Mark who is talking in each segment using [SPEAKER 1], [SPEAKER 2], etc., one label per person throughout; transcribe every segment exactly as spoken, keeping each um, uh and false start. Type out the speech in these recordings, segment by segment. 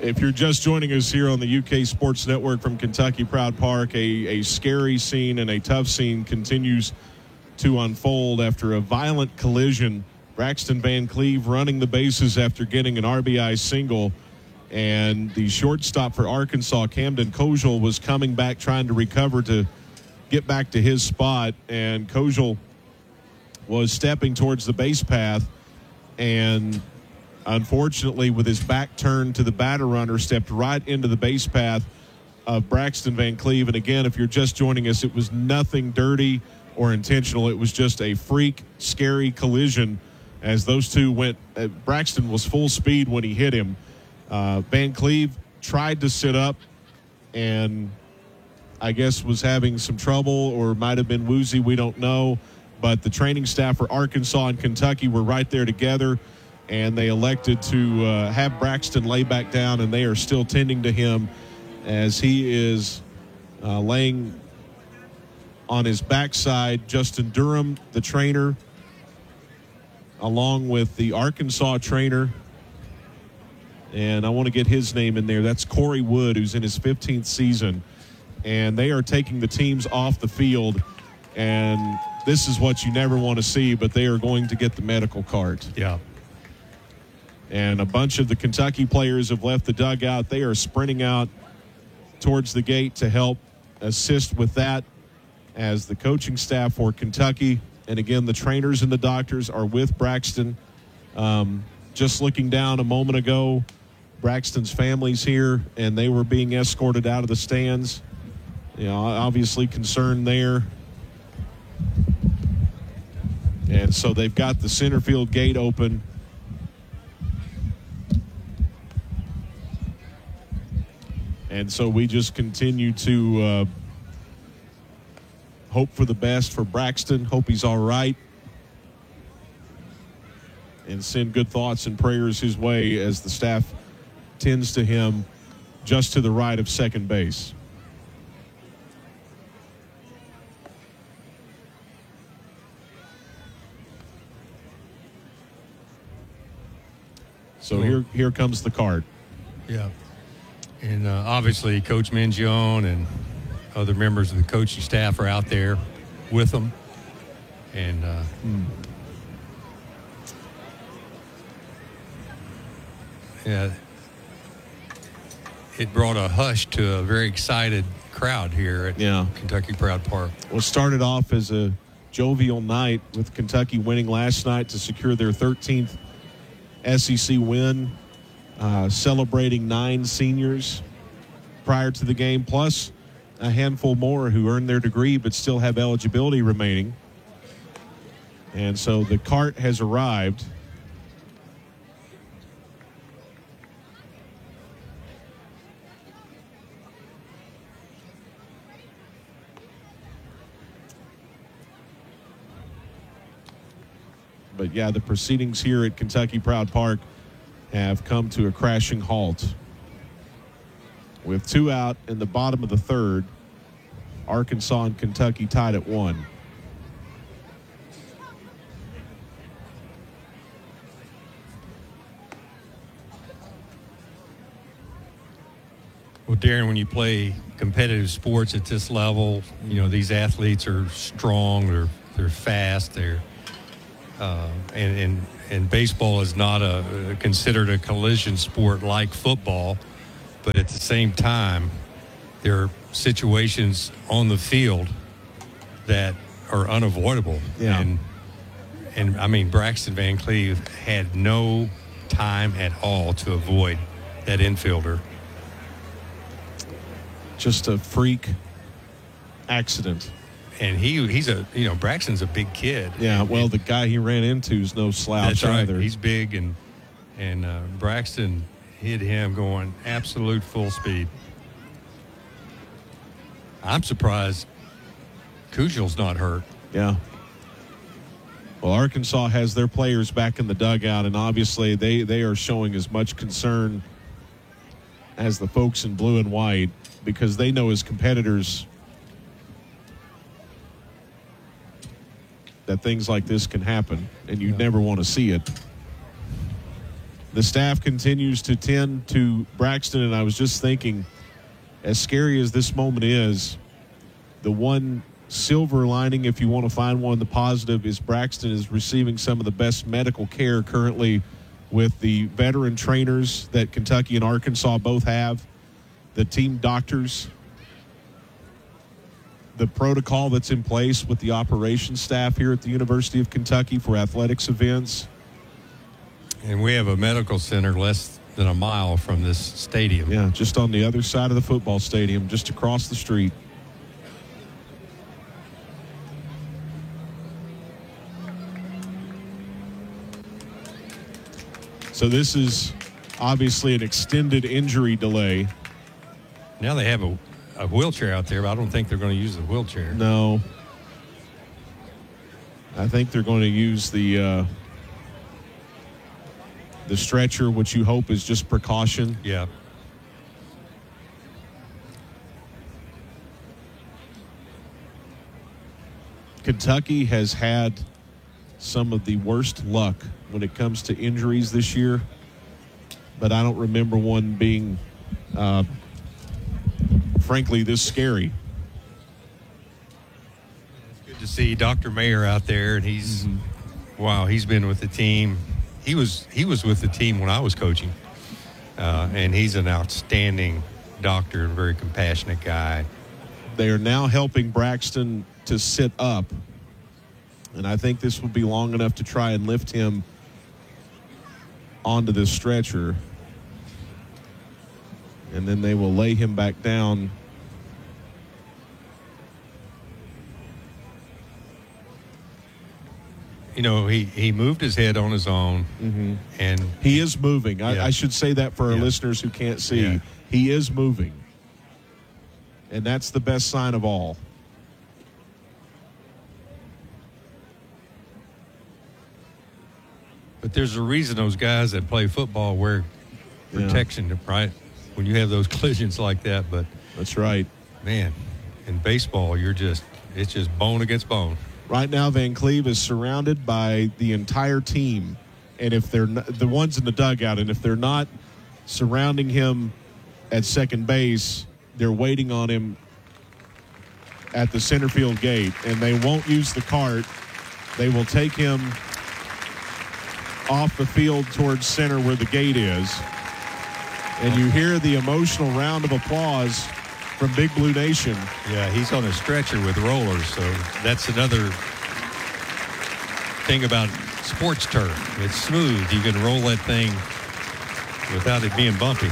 [SPEAKER 1] If you're just joining us here on the U K Sports Network from Kentucky Proud Park, a, a scary scene and a tough scene continues to unfold after a violent collision. Braxton Van Cleve running the bases after getting an R B I single, and the shortstop for Arkansas, Camden Kojal, was coming back trying to recover to get back to his spot, and Kojal was stepping towards the base path, and unfortunately, with his back turned to the batter runner, stepped right into the base path of Braxton Van Cleve. And again, if you're just joining us, it was nothing dirty or intentional. It was just a freak, scary collision as those two went. Uh, Braxton was full speed when he hit him. Uh, Van Cleve tried to sit up and I guess was having some trouble or might have been woozy. We don't know. But the training staff for Arkansas and Kentucky were right there together, and they elected to uh, have Braxton lay back down, and they are still tending to him as he is uh, laying on his backside. Justin Durham, the trainer, along with the Arkansas trainer, and I want to get his name in there. That's Corey Wood, who's in his fifteenth season, and they are taking the teams off the field, and this is what you never want to see, but they are going to get the medical cart.
[SPEAKER 2] Yeah.
[SPEAKER 1] And a bunch of the Kentucky players have left the dugout. They are sprinting out towards the gate to help assist with that, as the coaching staff for Kentucky, and again, the trainers and the doctors are with Braxton. Um, just looking down a moment ago, Braxton's family's here, and they were being escorted out of the stands. You know, obviously concerned there. And so they've got the center field gate open. And so we just continue to uh, hope for the best for Braxton, hope he's all right, and send good thoughts and prayers his way as the staff tends to him just to the right of second base. So here, here comes the cart.
[SPEAKER 2] Yeah. And uh, obviously, Coach Mingione and other members of the coaching staff are out there with them. And uh, mm. yeah, it brought a hush to a very excited crowd here at
[SPEAKER 1] yeah.
[SPEAKER 2] Kentucky Proud Park.
[SPEAKER 1] Well, it started off as a jovial night with Kentucky winning last night to secure their thirteenth S E C win, uh, celebrating nine seniors prior to the game, plus a handful more who earned their degree but still have eligibility remaining. And so the cart has arrived. But, yeah, the proceedings here at Kentucky Proud Park have come to a crashing halt. With two out in the bottom of the third, Arkansas and Kentucky tied at one.
[SPEAKER 2] Well, Darren, when you play competitive sports at this level, you know, these athletes are strong, they're, they're fast, they're Uh, and, and and baseball is not a considered a collision sport like football, but at the same time, there are situations on the field that are unavoidable.
[SPEAKER 1] Yeah.
[SPEAKER 2] And and I mean, Braxton Van Cleve had no time at all to avoid that infielder.
[SPEAKER 1] Just a freak accident.
[SPEAKER 2] And he he's a, you know, Braxton's a big kid.
[SPEAKER 1] Yeah,
[SPEAKER 2] and,
[SPEAKER 1] well, the guy he ran into is no slouch
[SPEAKER 2] that's right.
[SPEAKER 1] either.
[SPEAKER 2] He's big, and and uh, Braxton hit him going absolute full speed. I'm surprised Kujal's not hurt.
[SPEAKER 1] Yeah. Well, Arkansas has their players back in the dugout, and obviously they, they are showing as much concern as the folks in blue and white, because they know as competitors that things like this can happen, and you
[SPEAKER 2] Yeah.
[SPEAKER 1] never want to see it. the staff continues to tend to Braxton, and I was just thinking, as scary as this moment is, the one silver lining, if you want to find one, the positive, is Braxton is receiving some of the best medical care currently with the veteran trainers that Kentucky and Arkansas both have, the team doctors, the protocol that's in place with the operations staff here at the University of Kentucky for athletics events.
[SPEAKER 2] And we have a medical center less than a mile from this stadium.
[SPEAKER 1] Yeah, just on the other side of the football stadium, just across the street. So this is obviously an extended injury delay.
[SPEAKER 2] Now they have a, a wheelchair out there, but I don't think they're going to use the wheelchair.
[SPEAKER 1] No. I think they're going to use the uh, the stretcher, which you hope is just precaution.
[SPEAKER 2] Yeah.
[SPEAKER 1] Kentucky has had some of the worst luck when it comes to injuries this year, but I don't remember one being, uh, frankly, this scary.
[SPEAKER 2] It's good to see Doctor Mayer out there, and he's, mm-hmm. wow, he's been with the team. He was he was with the team when I was coaching, uh, and he's an outstanding doctor and very compassionate guy.
[SPEAKER 1] They are now helping Braxton to sit up, and I think this will be long enough to try and lift him onto this stretcher, and then they will lay him back down.
[SPEAKER 2] You know, he, he moved his head on his own,
[SPEAKER 1] mm-hmm.
[SPEAKER 2] and
[SPEAKER 1] he is moving. I,
[SPEAKER 2] yeah.
[SPEAKER 1] I should say that for our
[SPEAKER 2] yeah.
[SPEAKER 1] listeners who can't see.
[SPEAKER 2] Yeah.
[SPEAKER 1] He is moving, and that's the best sign of all.
[SPEAKER 2] But there's a reason those guys that play football wear protection, yeah. right? When you have those collisions like that. But
[SPEAKER 1] that's right.
[SPEAKER 2] Man, in baseball, you're just, it's just bone against bone.
[SPEAKER 1] Right now, Van Cleve is surrounded by the entire team. And if they're not, the ones in the dugout, and if they're not surrounding him at second base, they're waiting on him at the center field gate. And they won't use the cart. They will take him off the field towards center where the gate is. And you hear the emotional round of applause from Big Blue Nation.
[SPEAKER 2] Yeah, he's on a stretcher with rollers, so that's another thing about sports turf. It's smooth. You can roll that thing without it being bumpy.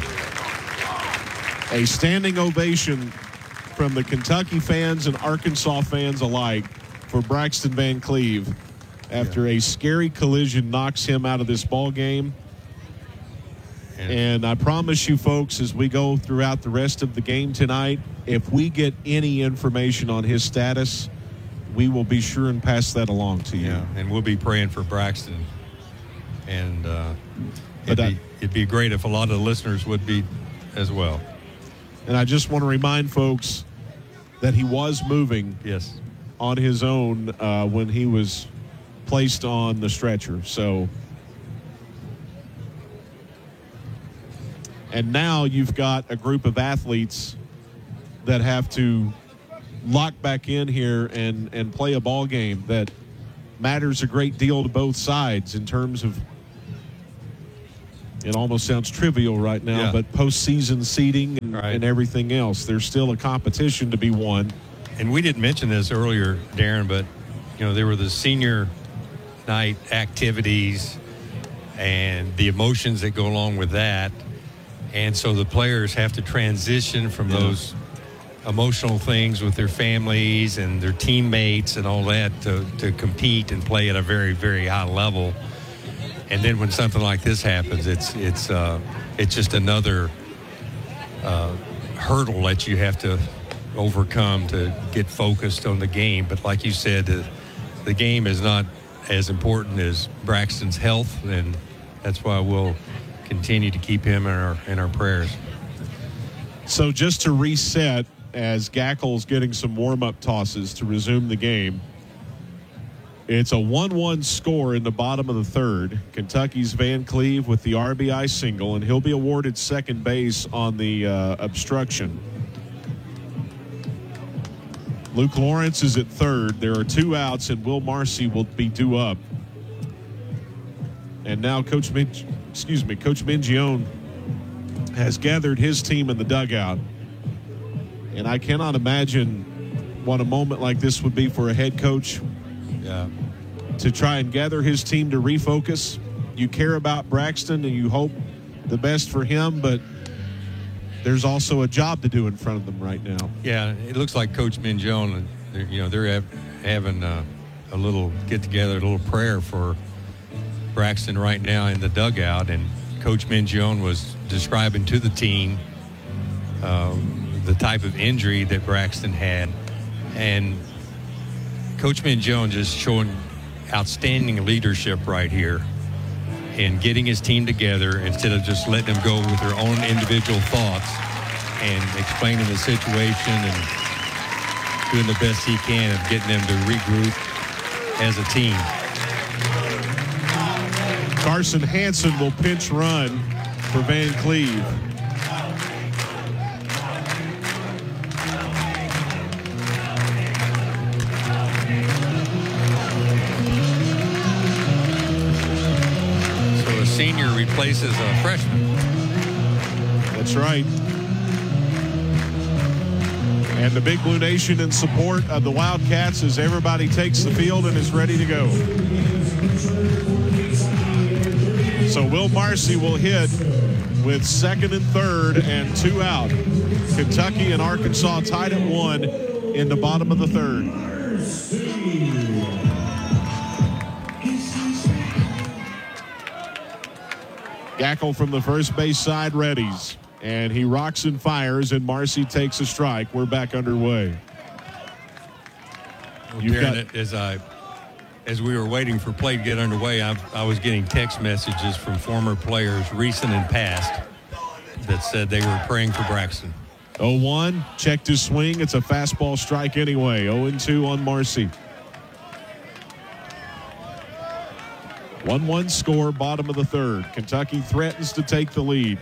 [SPEAKER 1] A standing ovation from the Kentucky fans and Arkansas fans alike for Braxton Van Cleve after yeah. a scary collision knocks him out of this ball game. And, and I promise you, folks, as we go throughout the rest of the game tonight, if we get any information on his status, we will be sure and pass that along to you.
[SPEAKER 2] Yeah, and we'll be praying for Braxton. And uh, it'd, I, be, it'd be great if a lot of the listeners would be as well.
[SPEAKER 1] And I just want to remind folks that he was moving
[SPEAKER 2] yes.
[SPEAKER 1] on his own uh, when he was placed on the stretcher. So, and now you've got a group of athletes that have to lock back in here and, and play a ball game that matters a great deal to both sides in terms of, it almost sounds trivial right now,
[SPEAKER 2] yeah.
[SPEAKER 1] but postseason seeding and,
[SPEAKER 2] right.
[SPEAKER 1] and everything else. There's still a competition to be won.
[SPEAKER 2] And we didn't mention this earlier, Darren, but, you know, there were the senior night activities and the emotions that go along with that. And so the players have to transition from yeah. those emotional things with their families and their teammates and all that to, to compete and play at a very, very high level. And then when something like this happens, it's it's uh, it's just another uh, hurdle that you have to overcome to get focused on the game. But like you said, the, the game is not as important as Braxton's health, and that's why we'll continue to keep him in our in our prayers.
[SPEAKER 1] So just to reset, as Gackle's getting some warm-up tosses to resume the game, It's a one one score in the bottom of the third. Kentucky's Van Cleve with the R B I single, and he'll be awarded second base on the uh, obstruction. Luke Lawrence is at third. There are two outs, and Will Marcy will be due up. And now Coach Min- excuse me, Coach Mingione has gathered his team in the dugout. And I cannot imagine what a moment like this would be for a head coach.
[SPEAKER 2] Yeah.
[SPEAKER 1] To try and gather his team to refocus. You care about Braxton and you hope the best for him, but there's also a job to do in front of them right now.
[SPEAKER 2] Yeah, it looks like Coach Mingione, you know, they're have, having a, a little get-together, a little prayer for Braxton right now in the dugout. And Coach Mingione was describing to the team um, the type of injury that Braxton had. And Coach Mingione just showing outstanding leadership right here and getting his team together instead of just letting them go with their own individual thoughts and explaining the situation and doing the best he can of getting them to regroup as a team.
[SPEAKER 1] Carson Hansen will pinch run for Van Cleve.
[SPEAKER 2] Senior replaces a freshman.
[SPEAKER 1] That's right. And the Big Blue Nation in support of the Wildcats as everybody takes the field and is ready to go. So Will Marcy will hit with second and third and two out. Kentucky and Arkansas tied at one in the bottom of the third. Gackle from the first base side readies, and he rocks and fires, and Marcy takes a strike. We're back underway.
[SPEAKER 2] Well, Darren, as I, as we were waiting for play to get underway, I, I was getting text messages from former players, recent and past, that said they were praying for Braxton.
[SPEAKER 1] oh one, checked his swing. It's a fastball strike anyway. oh and two on Marcy. one one score, bottom of the third. Kentucky threatens to take the lead.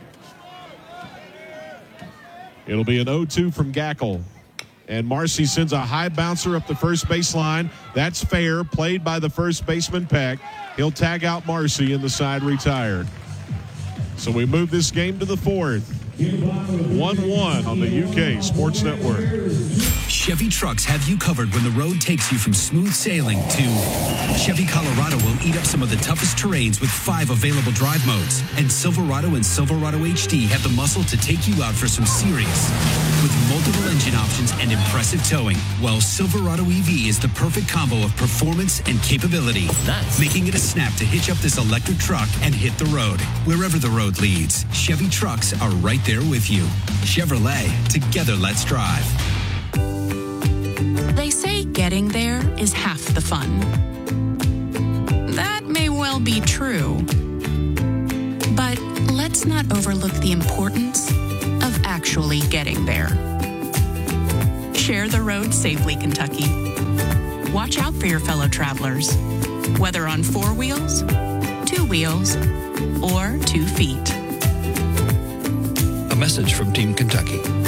[SPEAKER 1] It'll be an oh two from Gackle. And Marcy sends a high bouncer up the first baseline. That's fair, played by the first baseman, Peck. He'll tag out Marcy, and the side retired. So we move this game to the fourth. one one on the U K Sports Network.
[SPEAKER 3] Chevy trucks have you covered when the road takes you from smooth sailing to Chevy Colorado will eat up some of the toughest terrains with five available drive modes. And Silverado and Silverado H D have the muscle to take you out for some serious. With multiple engine options and impressive towing, well, Silverado E V is the perfect combo of performance and capability. Nice. Making it a snap to hitch up this electric truck and hit the road. Wherever the road leads, Chevy trucks are right there with you. Chevrolet, together let's drive.
[SPEAKER 4] They say getting there is half the fun. That may well be true. But let's not overlook the importance of actually getting there. Share the road safely, Kentucky. Watch out for your fellow travelers, whether on four wheels, two wheels, or two feet.
[SPEAKER 3] A message from Team Kentucky.